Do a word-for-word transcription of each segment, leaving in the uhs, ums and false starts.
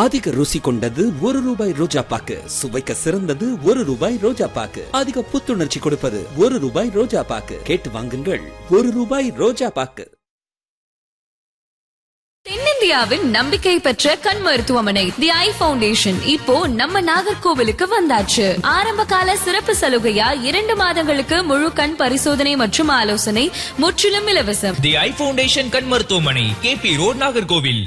அதிக ருசி கொண்டது ஒரு ரூபாய் ரோஜா பாக்கு, சுவைக்க சிறந்தது ஒரு ரூபாய் ரோஜா பாக்கு, அதிக புத்துணர்ச்சி கொடுப்பது ஒரு ரூபாய் ரோஜா பாக்கு. கேட்டு வாங்குங்கள், ஒரு ரூபாய் ரோஜா பாக்கு. தென்னிந்தியாவின் நம்பிக்கை பெற்ற கண் மருத்துவமனை தி ஐ ஃபவுண்டேஷன் இப்போ நம்ம நாகர்கோவிலுக்கு வந்தாச்சு. ஆரம்ப கால சிறப்பு சலுகையா இரண்டு மாதங்களுக்கு முழு கண் பரிசோதனை மற்றும் ஆலோசனை முற்றிலும் இலவசம். தி ஐ ஃபவுண்டேஷன் கண் மருத்துவமனை, K P road, Nagercoil.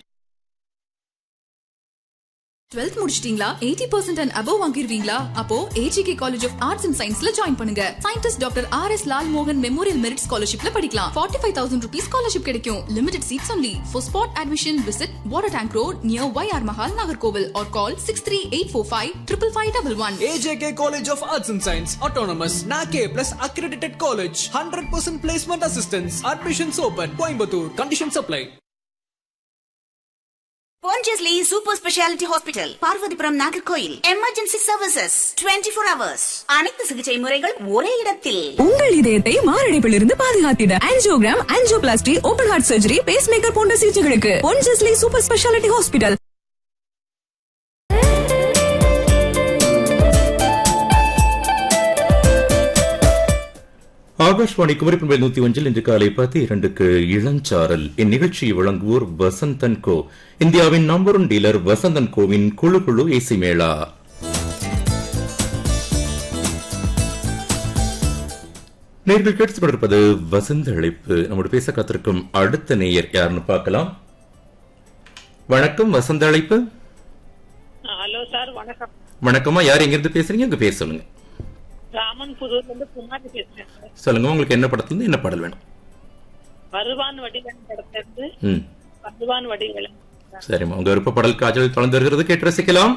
Twelfth முடிச்சிட்டீங்களா? Eighty percent and above வாங்கிருவீங்களா? அப்போ AGK college of arts and சயின்ஸ்ல ஜாயின் பண்ணுங்க. Scientist doctor R S Lal மோகன் மெமோரியல் மெரிட் ஸ்காலர்ஷிப்ல படிக்கலாம். Forty five thousand rupees scholarship கிடைக்கும். Limited seeds only. For spot admission visit water tank road near Y R Mahal, Nagercoil, R call six three eight four five triple five double one. A J K College of Arts and Science, Autonomous, N A C A plus accredited college, one hundred percent placement assistance. Admissions open. Coimbatore. Conditions apply. Pondicherry Super Speciality Hospital, Parvathipuram, Nagercoil. Emergency services twenty four hours. அனைத்து சிகிச்சை முறைகள் ஒரே இடத்தில். உங்கள் இதயத்தை மாரடைப்பிலிருந்து பாதுகாத்திட angiogram, angioplasty, open heart surgery, base maker போன்ற சிகிச்சைகளுக்கு பொன்ஜஸ்லி super speciality hospital. Akashvani குமரிப்பண்பை நூத்தி ஒன்றில் இன்று காலை பத்து இரண்டுக்கு இளஞ்சாரல். இந்நிகழ்ச்சியை வழங்குவோர் வசந்தன் கோ, இந்தியாவின் number one dealer Vasanthan CoWIN குழு குழு ஏசி மேளா. நேர்கள் கேட்டுக் கொண்டிருப்பது வசந்த அழைப்பு. நம்மோடு பேச காத்திருக்கும் அடுத்த நேயர் யாருன்னு பார்க்கலாம். வணக்கம், வசந்த அழைப்பு. ஹலோ சார், வணக்கம். வணக்கமா, யார் எங்கிருந்து பேசுறீங்க? உங்க பேர் சொல்லுங்க. ராமன் புதூர்ல இருந்து குமாரி பேசுறேன். சொல்லுங்க, உங்களுக்கு என்ன படத்துல இருந்து என்ன பாடல் வேணும்? வருவான் வடிவேலன் படத்துல இருந்து ம் வருவான் வடிவேலன். சரிம்மா, உங்க விருப்ப பாடல் காஜல் தொடர்ந்து வருகிறது, கேட்டு ரசிக்கலாம்.